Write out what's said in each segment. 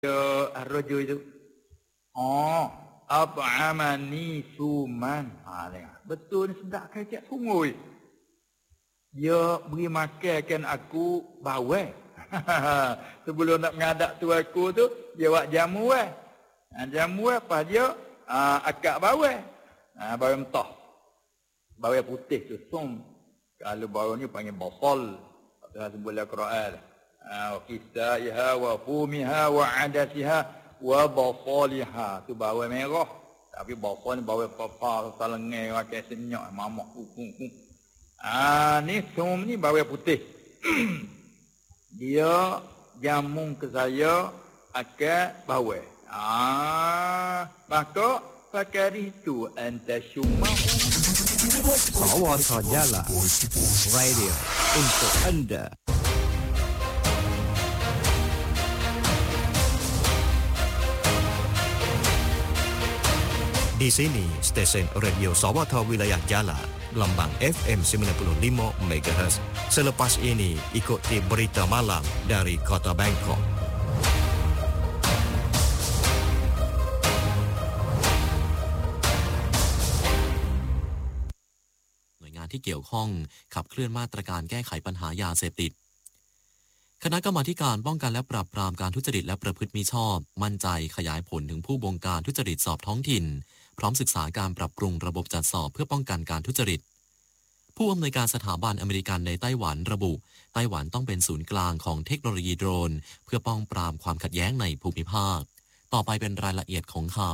Ar-rajul itu. Oh, at'amani suman. Tengok. Betul ni sedap kecek sungguh. Dia beri makan aku bawai. Sebelum nak mengadap tu aku tu, dia buat jamu jamu apa dia akak bawai. Bawai mentah. Bawai putih tu sum. Kalau bawai ni panggil basal. Dalam sebuah Al-Quran. Kisaiha wa fumiha wa adasiha wa basaliha. Tu bawai merah. Tapi basal ni bawai papa, salengai, pakai senyap, mamak, ni sum ni bawai putih. Dia jamu ke saya akan bawai. Maka fakari itu anta syumah. Sawata Jala Radio untuk Anda. Di sini stesen radio Sawata Wilayah Jala, Lambang FM 95 MHz. Selepas ini ikuti berita malam dari Kota Bangkok. หน่วยงานที่เกี่ยวข้องขับเคลื่อนมาตรการแก้ไขปัญหายาเสพติดคณะกรรมาธิการป้องกันและปราบปรามการทุจริตและประพฤติมิชอบมั่นใจขยายผลถึงผู้บงการทุจริตสอบท้องถิ่นพร้อมศึกษาการปรับปรุงระบบจัดสอบเพื่อป้องกันการทุจริตผู้อำนวยการสถาบันอเมริกันในไต้หวันระบุไต้หวันต้องเป็นศูนย์กลางของเทคโนโลยีโดรนเพื่อป้องปรามความขัดแย้งในภูมิภาคต่อไปเป็นรายละเอียดของข่า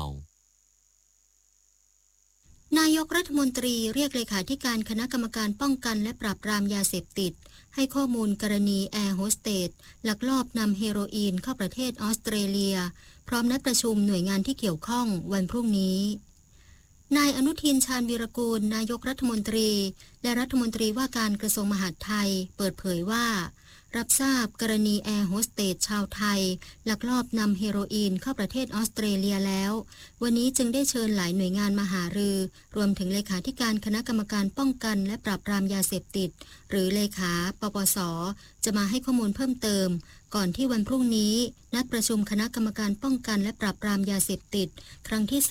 วนายกรัฐมนตรีเรียกเลขาธิการคณะกรรมการป้องกันและปราบปรามยาเสพติดให้ข้อมูลกรณีแอร์โฮสเตสลักลอบนำเฮโรอีนเข้าประเทศออสเตรเลียพร้อมนัดประชุมหน่วยงานที่เกี่ยวข้องวันพรุ่งนี้นายอนุทินชาญวีรกูลนายกรัฐมนตรีและรัฐมนตรีว่าการกระทรวงมหาดไทยเปิดเผยว่ารับทราบกรณีแอร์โฮสเตสชาวไทยลักลอบนำเฮโรอีนเข้าประเทศออสเตรเลียแล้ววันนี้จึงได้เชิญหลายหน่วยงานมาหารือรวมถึงเลขาธิการคณะกรรมการป้องกันและปราบปรามยาเสพติดหรือเลขาปปส.จะมาให้ข้อมูลเพิ่มเติมก่อนที่วันพรุ่งนี้นัดประชุมคณะกรรมการป้องกันและปราบปรามยาเสพติดครั้งที่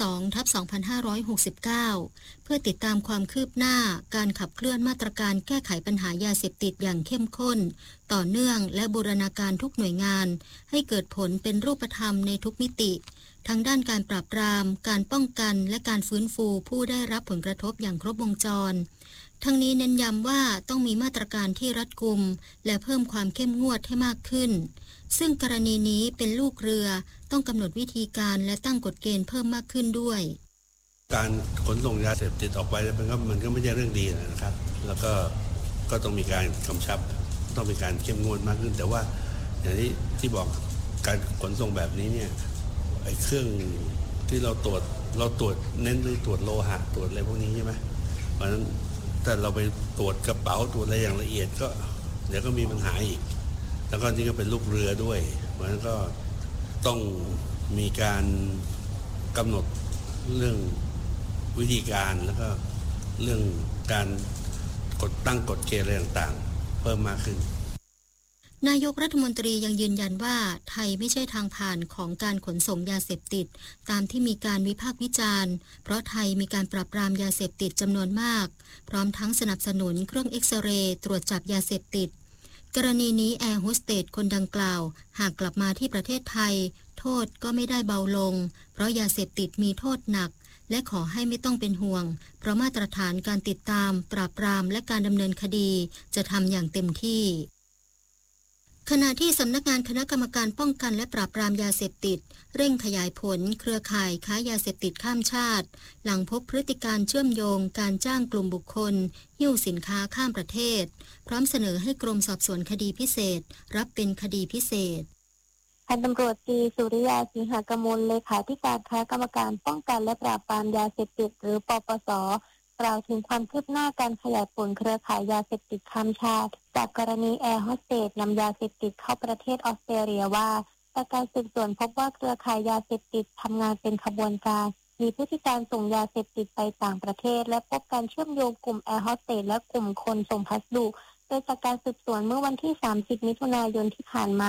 2/2569 เพื่อติดตามความคืบหน้าการขับเคลื่อนมาตรการแก้ไขปัญหายาเสพติดอย่างเข้มข้นต่อเนื่องและบูรณาการทุกหน่วยงานให้เกิดผลเป็นรูปธรรมในทุกมิติทั้งด้านการปราบปรามการป้องกันและการฟื้นฟูผู้ได้รับผลกระทบอย่างครบวงจรทั้งนี้เน้นย้ำว่าต้องมีมาตรการที่รัดกุมและเพิ่มความเข้มงวดให้มากขึ้นซึ่งกรณีนี้เป็นลูกเรือต้องกำหนดวิธีการและตั้งกฎเกณฑ์เพิ่มมากขึ้นด้วยการขนส่งยาเสพติดออกไปมันก็ไม่ใช่เรื่องดีนะครับแล้วก็ต้องมีการกำชับต้องมีการเข้มงวดมากขึ้นแต่ว่าอย่างที่บอกการขนส่งแบบนี้เนี่ยไอ้เครื่องที่เราตรวจเน้นตรวจโลหะตรวจอะไรพวกนี้ใช่ไหมเพราะฉะนั้นถ้าเราไปตรวจกระเป๋าตรวจอะไรอย่างละเอียดก็เดี๋ยวก็มีปัญหาอีกแล้วก็นี่ก็เป็นลูกเรือด้วยเพราะฉะนั้นก็ต้องมีการกำหนดเรื่องวิธีการแล้วก็เรื่องการตั้งกฎเกณฑ์อะไรต่างๆเพิ่มมากขึ้นนายกรัฐมนตรียังยืนยันว่าไทยไม่ใช่ทางผ่านของการขนส่งยาเสพติดตามที่มีการวิพากษ์วิจารณ์เพราะไทยมีการปราบปรามยาเสพติดจำนวนมากพร้อมทั้งสนับสนุนเครื่องเอ็กซเรย์ตรวจจับยาเสพติดกรณีนี้แอร์โฮสเตสคนดังกล่าวหากกลับมาที่ประเทศไทยโทษก็ไม่ได้เบาลงเพราะยาเสพติดมีโทษหนักและขอให้ไม่ต้องเป็นห่วงเพราะมาตรฐานการติดตามปราบปรามและการดำเนินคดีจะทำอย่างเต็มที่ขณะที่สำนักงานคณะกรรมการป้องกันและปราบปรามยาเสพติดเร่งขยายผลเครือข่ายค้ายาเสพติดข้ามชาติหลังพบพฤติการเชื่อมโยงการจ้างกลุ่มบุคคลหิ้วสินค้าข้ามประเทศพร้อมเสนอให้กรมสอบสวนคดีพิเศษรับเป็นคดีพิเศษพันตำรวจตรีสุริยาสิงหกมลเลขาธิการคณะกรรมการป้องกันและปราบปรามยาเสพติดหรือปปส.กล่าวถึงความคืบหน้าการขยายผลเครือข่ายยาเสพติดข้ามชาติจากกรณีแอร์โฮสเตสนำยาเสพติดเข้าประเทศออสเตรเลียว่าจากการสืบสวนพบว่าเครือข่ายยาเสพติดทำงานเป็นขบวนการมีพฤติการส่งยาเสพติดไปต่างประเทศและพบการเชื่อมโยงกลุ่มแอร์โฮสเตสและกลุ่มคนส่งพัสดุโดยจากการสืบสวนเมื่อวันที่30มิถุนายนที่ผ่านมา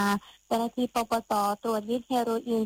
เจ้าหน้าที่ปปสตรวจยึดเฮโรอีน